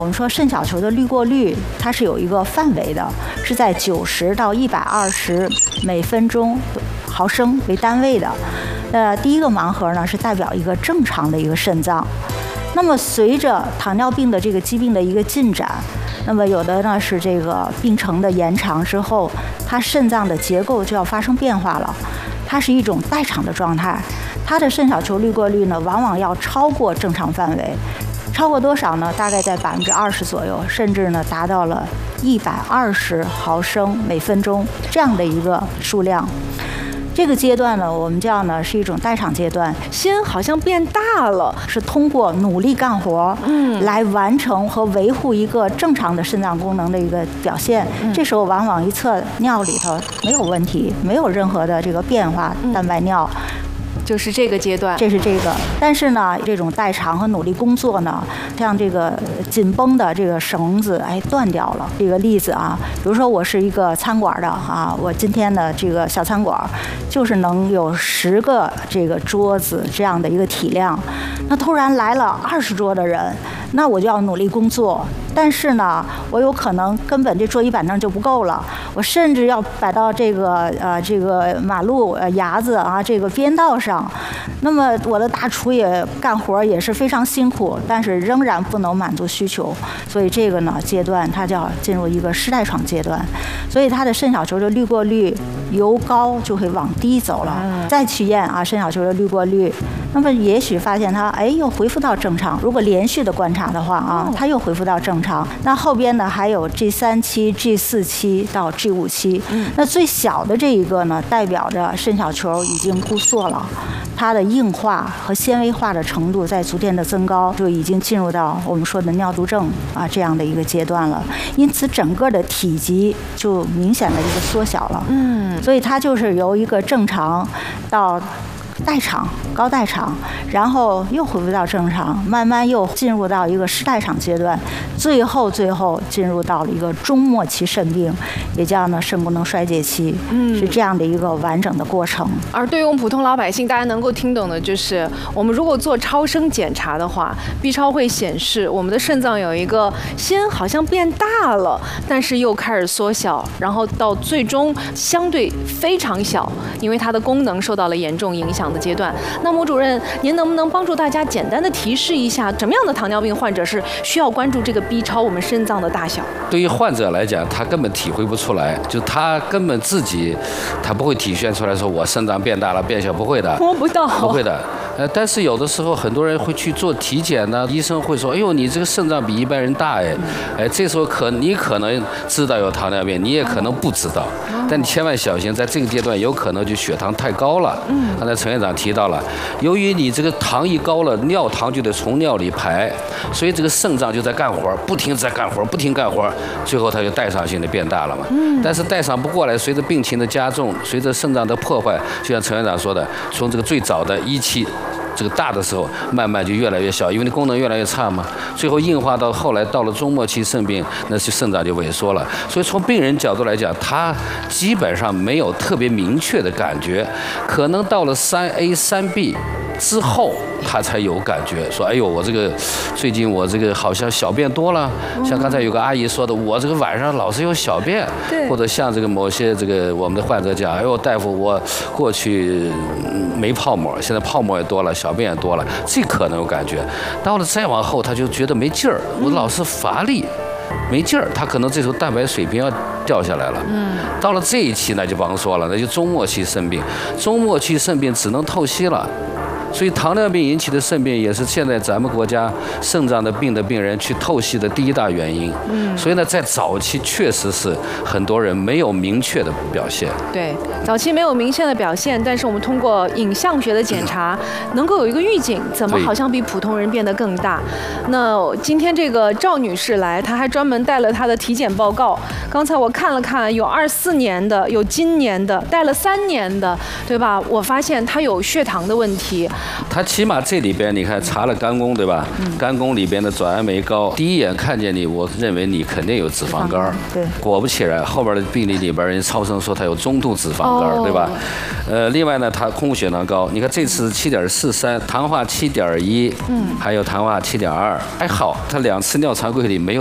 我们说肾小球的滤过率，它是有一个范围的，是在90到120每分钟毫升为单位的。第一个盲盒呢是代表一个正常的一个肾脏。那么随着糖尿病的这个疾病的一个进展，那么有的呢是这个病程的延长之后，它肾脏的结构就要发生变化了，它是一种代偿的状态。它的肾小球滤过率呢，往往要超过正常范围。超过多少呢？大概在20%左右，甚至呢达到了120毫升每分钟这样的一个数量。这个阶段呢，我们叫呢是一种代偿阶段， 心好像变大了， 是通过努力干活，来完成和维护一个正常的肾脏功能的一个表现。这时候往往一测尿里头没有问题，没有任何的这个变化，蛋白尿。 就是这个阶段， 这是这个。但是呢，这种代偿和努力工作呢，像这个紧绷的这个绳子，断掉了。这个例子啊，比如说我是一个餐馆的啊，我今天的这个小餐馆，就是能有10个这个桌子这样的一个体量，那突然来了20桌的人，那我就要努力工作。但是呢，我有可能根本这桌椅板凳就不够了，我甚至要摆到这个马路牙子啊这个边道上。那么我的大厨也干活也是非常辛苦，但是仍然不能满足需求，所以这个呢阶段它就要进入一个失代偿阶段，所以它的肾小球的滤过率由高就会往低走了。再去验啊肾小球的滤过率，那么也许发现它又恢复到正常。如果连续的观察的话啊，它又恢复到正常。那后边呢还有 G3期、G4期到 G5期。那最小的这一个呢，代表着肾小球已经固缩了，它的硬化和纤维化的程度在逐渐的增高，就已经进入到我们说的尿毒症啊这样的一个阶段了。因此整个的体积就明显的一个缩小了。所以它就是由一个正常到代偿、高代偿，然后又恢复到正常，慢慢又进入到一个失代偿阶段，最后进入到了一个中末期肾病，也叫呢肾功能衰竭期，是这样的一个完整的过程。 而对于我们普通老百姓，大家能够听懂的就是，我们如果做超声检查的话 ，B 超会显示我们的肾脏有一个心好像变大了，但是又开始缩小，然后到最终相对非常小，因为它的功能受到了严重影响的阶段。那么主任，您能不能帮助大家简单的提示一下，什么样的糖尿病患者是需要关注这个 B 超我们肾脏的大小？ 对于患者来讲，他根本体会不出来，就他根本自己他不会体现出来说我肾脏变大了变小，不会的， 摸不到， 不会的。但是有的时候很多人会去做体检呢，医生会说，哎呦，你这个肾脏比一般人大这时候你可能知道有糖尿病，你也可能不知道，但你千万小心，在这个阶段有可能就血糖太高了。刚才陈院长提到了，由于你这个糖一高了，尿糖就得从尿里排，所以这个肾脏就在干活，不停在干活，不停干活，最后它就代偿性的变大了嘛。但是代偿不过来，随着病情的加重，随着肾脏的破坏，就像陈院长说的，从这个最早的1期这个大的时候，慢慢就越来越小，因为你功能越来越差嘛，最后硬化到后来到了中末期肾病，那是肾脏就萎缩了。所以从病人角度来讲，他基本上没有特别明确的感觉，可能到了3A、3B之后，他才有感觉，说哎呦，我这个最近我这个好像小便多了，像刚才有个阿姨说的，我这个晚上老是有小便，或者像这个某些这个我们的患者讲，哎呦大夫，我过去没泡沫，现在泡沫也多了，小便也多了，这可能有感觉。到了再往后，他就觉得没劲儿，我老是乏力。没劲儿，他可能这时候蛋白水平要掉下来了。到了这一期那就甭说了，那就中末期肾病，中末期肾病只能透析了。所以糖尿病引起的肾病也是现在咱们国家肾脏的病人去透析的第一大原因。所以呢，在早期确实是很多人没有明确的表现。 对，早期没有明显的表现，但是我们通过影像学的检查，能够有一个预警，怎么好像比普通人变得更大？那今天这个赵女士来，她还专门带了她的体检报告。刚才我看了看，有24年的，有今年的，带了3年的，对吧？我发现她有血糖的问题。 他起码这里边你看查了肝功对吧？肝功里边的转氨酶高，第一眼看见你，我认为你肯定有脂肪肝。 对， 果不其然，后边的病例里边人超声说他有中度脂肪肝，对吧？另外呢，他空腹血糖高，你看这次7.43，糖化7.1，还有糖化7.2，还好，他2次尿常规里没有。